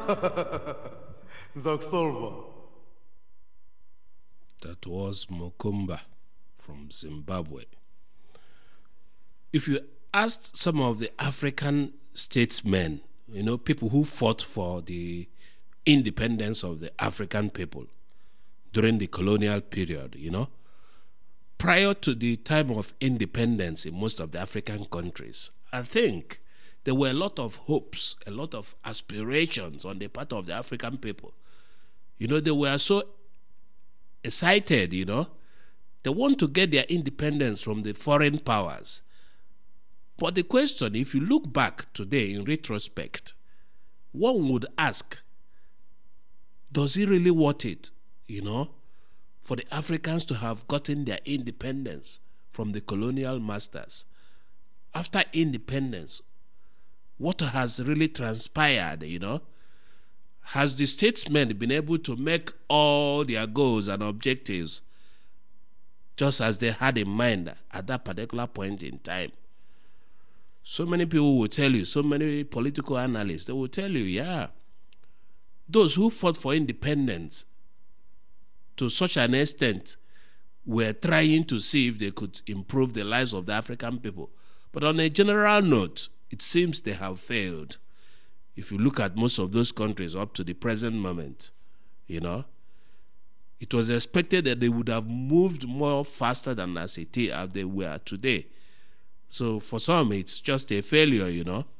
Nzakusolva. That was Mokumba from Zimbabwe. If you asked some of the African statesmen, people who fought for the independence of the African people during the colonial period, prior to the time of independence in most of the African countries, I think there were a lot of hopes, a lot of aspirations on the part of the African people. They were so excited, They want to get their independence from the foreign powers. But the question, if you look back today in retrospect, one would ask, does it really worth it, for the Africans to have gotten their independence from the colonial masters? After independence, what has really transpired, Has the statesmen been able to make all their goals and objectives just as they had in mind at that particular point in time? So many people will tell you, so many political analysts, they will tell you, those who fought for independence to such an extent were trying to see if they could improve the lives of the African people. But on a general note, it seems they have failed. If you look at most of those countries up to the present moment, it was expected that they would have moved more faster than as they were today. So for some, it's just a failure,